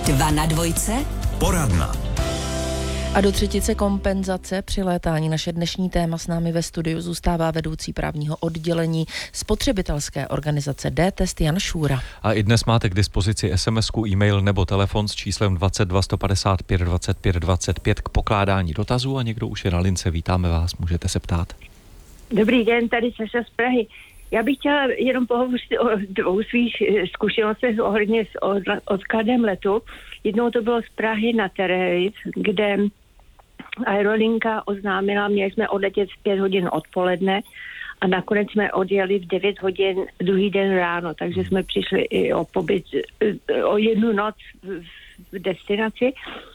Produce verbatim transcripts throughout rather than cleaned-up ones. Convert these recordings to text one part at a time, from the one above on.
Dva na dvojce. Poradna. A do třetice kompenzace při létání. Naše dnešní téma. S námi ve studiu zůstává vedoucí právního oddělení spotřebitelské organizace D-Test Jan Šůra. A i dnes máte k dispozici SMSku, e-mail nebo telefon s číslem dvacet dva sto padesát pět dvacet pět dvacet pět k pokládání dotazů a někdo už je na lince. Vítáme vás, můžete se ptát. Dobrý den, tady Saša z Prahy. Já bych chtěla jenom pohovořit o dvou svých zkušenostech ohledně s odkladem letu. Jednou to bylo z Prahy na Tenerife, kde aerolinka oznámila, měli jsme odletět v pět hodin odpoledne a nakonec jsme odjeli v devět hodin druhý den ráno, takže jsme přišli i o pobyt, o jednu noc v destinaci.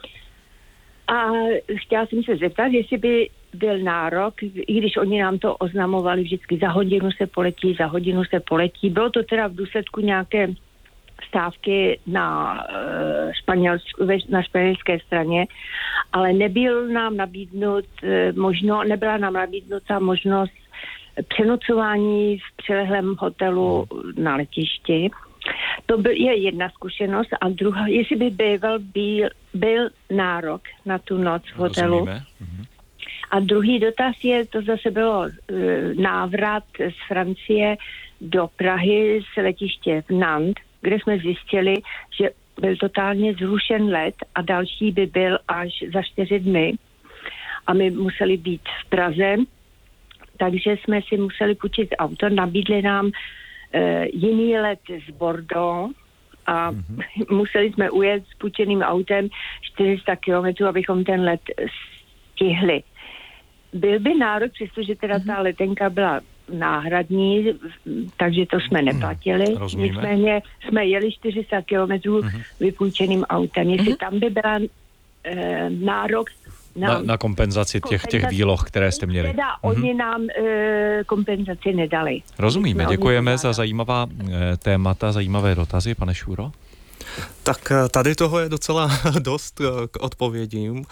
A chtěla jsem se zeptat, jestli by byl nárok, i když oni nám to oznamovali vždycky, za hodinu se poletí, za hodinu se poletí. Bylo to teda v důsledku nějaké stávky na, uh, španělsk, na španělské straně, ale nebyl nám nabídnut uh, možno, nebyla nám nabídnuta možnost přenocování v přilehlém hotelu na letišti. To byl, je jedna zkušenost a druhá, jestli by býval byl, byl nárok na tu noc v hotelu. Rozumíme. A druhý dotaz je, to zase bylo uh, návrat z Francie do Prahy z letiště v Nantes, kde jsme zjistili, že byl totálně zrušen let a další by byl až za čtyři dny. A my museli být v Praze, takže jsme si museli půjčit auto. Nabídli nám uh, jiný let z Bordeaux a mm-hmm. museli jsme ujet s půjčeným autem čtyři sta kilometrů, abychom ten let stihli. Byl by nárok, přestože teda mm-hmm. ta letenka byla náhradní, takže to jsme neplatili. Rozumíme. Nicméně jsme jeli čtyři sta kilometrů mm-hmm. vypůjčeným autem. Jestli mm-hmm. tam by byla e, nárok na, na, na kompenzaci těch, těch výloh, které jste měli. Teda mm-hmm. oni nám e, kompenzaci nedali. Rozumíme, no, děkujeme za zajímavá e, témata, zajímavé dotazy, pane Šůro. Tak tady toho je docela dost k odpovědím.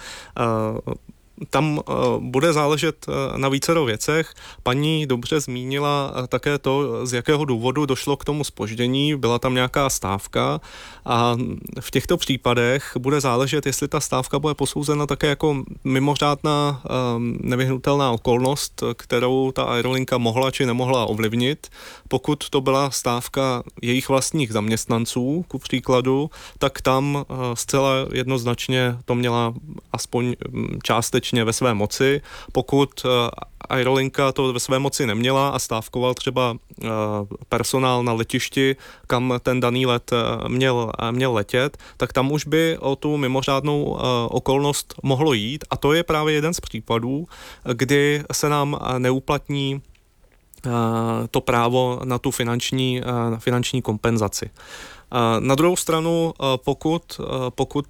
Tam uh, bude záležet uh, na vícero věcech. Paní dobře zmínila uh, také to, z jakého důvodu došlo k tomu zpoždění. Byla tam nějaká stávka a v těchto případech bude záležet, jestli ta stávka bude posouzena také jako mimořádná um, nevyhnutelná okolnost, kterou ta aerolinka mohla či nemohla ovlivnit. Pokud to byla stávka jejich vlastních zaměstnanců, ku příkladu, tak tam uh, zcela jednoznačně to měla aspoň částečně ve své moci. Pokud uh, aerolinka to ve své moci neměla a stávkoval třeba uh, personál na letišti, kam ten daný let uh, měl, uh, měl letět, tak tam už by o tu mimořádnou uh, okolnost mohlo jít a to je právě jeden z případů, kdy se nám neuplatní uh, to právo na tu finanční, uh, finanční kompenzaci. Na druhou stranu, pokud, pokud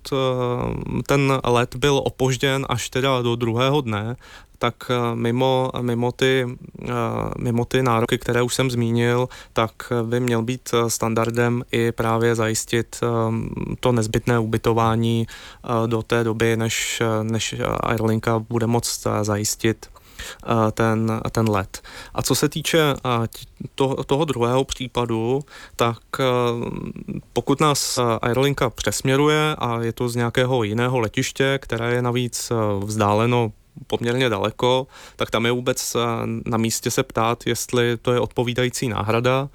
ten let byl opožděn až teda do druhého dne, tak mimo, mimo, ty, mimo ty nároky, které už jsem zmínil, tak by měl být standardem i právě zajistit to nezbytné ubytování do té doby, než, než aerolinka bude moct zajistit ten, ten let. A co se týče to, toho druhého případu, tak pokud nás aerolinka přesměruje a je to z nějakého jiného letiště, které je navíc vzdáleno poměrně daleko, tak tam je vůbec na místě se ptát, jestli to je odpovídající náhrada.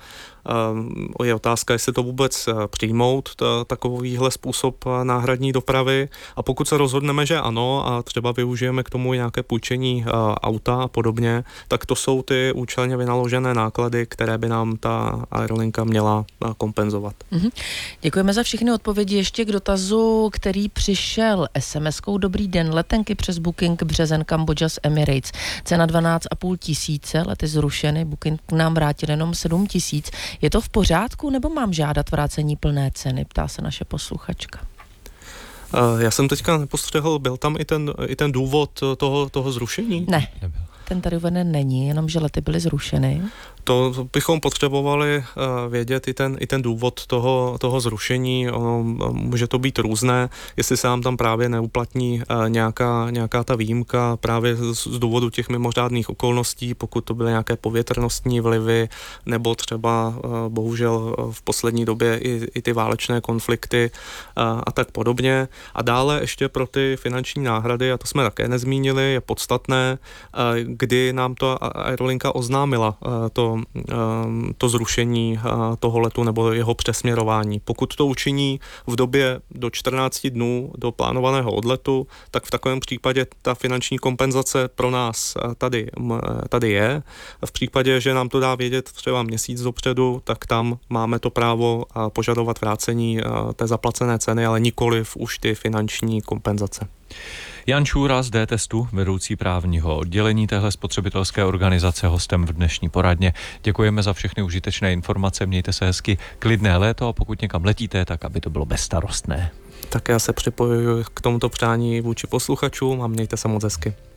Je otázka, jestli to vůbec přijmout, takovýhle způsob náhradní dopravy. A pokud se rozhodneme, že ano a třeba využijeme k tomu nějaké půjčení auta a podobně, tak to jsou ty účelně vynaložené náklady, které by nám ta aerolinka měla kompenzovat. Mm-hmm. Děkujeme za všechny odpovědi. Ještě k dotazu, který přišel es em eskou. Dobrý den, letenky přes Booking březen Kambodža z Emirates. Cena dvanáct a půl tisíce, lety zrušeny, Booking nám vrátil jenom sedm tisíc. Je to v pořádku, nebo mám žádat vrácení plné ceny? Ptá se naše posluchačka. Já jsem teďka nepostřehl, byl tam i ten, i ten důvod toho, toho zrušení? Ne, ten tady uveden není, jenom že lety byly zrušeny. To bychom potřebovali vědět i ten, i ten důvod toho, toho zrušení. Ono, může to být různé, jestli se nám tam právě neuplatní nějaká, nějaká ta výjimka právě z, z důvodu těch mimořádných okolností, pokud to byly nějaké povětrnostní vlivy, nebo třeba bohužel v poslední době i, i ty válečné konflikty a, a tak podobně. A dále ještě pro ty finanční náhrady, a to jsme také nezmínili, je podstatné, kdy nám to Aerolinka oznámila to, to zrušení toho letu nebo jeho přesměrování. Pokud to učiní v době do čtrnácti dnů do plánovaného odletu, tak v takovém případě ta finanční kompenzace pro nás tady, tady je. V případě, že nám to dá vědět třeba měsíc dopředu, tak tam máme to právo požadovat vrácení té zaplacené ceny, ale nikoliv už ty finanční kompenzace. Jan Šůra z D-testu, vedoucí právního oddělení téhle spotřebitelské organizace, hostem v dnešní poradně. Děkujeme za všechny užitečné informace, mějte se hezky, klidné léto a pokud někam letíte, tak aby to bylo bezstarostné. Tak já se připojuji k tomuto přání vůči posluchačům a mějte se moc hezky.